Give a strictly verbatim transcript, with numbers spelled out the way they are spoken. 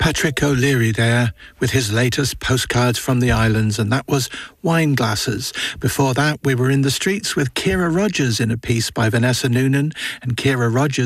Patrick O'Leary there with his latest Postcards from the Islands, and that was Wine Glasses. Before that, we were in the streets with Kira Rogers in a piece by Vanessa Noonan, and Kira Rogers